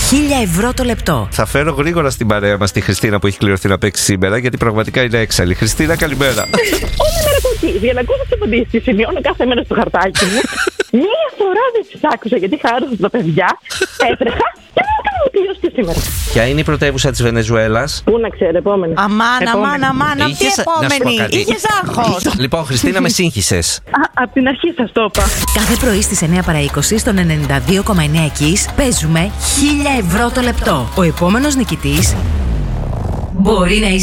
1.000 € το λεπτό. Θα φέρω γρήγορα στην παρέα μας τη Χριστίνα που έχει κληρωθεί να παίξει σήμερα, γιατί πραγματικά είναι έξαλλη. Χριστίνα, καλημέρα. Όλη μέρα κοκκί. Για να ακούσω τις απαντήσεις, σημειώνω κάθε μέρα στο χαρτάκι μου. Μία φορά δεν τις άκουσα γιατί χάρωσα τα παιδιά. Έτρεχα και δεν έκανα τελειώσει και σήμερα. Ποια είναι η πρωτεύουσα της Βενεζουέλας? Πού να ξέρω, επόμενη. Αμάν, αυτή επόμενη. Είχες άγχος. Λοιπόν, Χριστίνα, με σύγχυσες. Απ' την αρχή σας το είπα. Κάθε πρωί στις 9 παρά 20 στον 92,9 Kiss παίζουμε 1.000 € το λεπτό. Ο επόμενος νικητής μπορεί να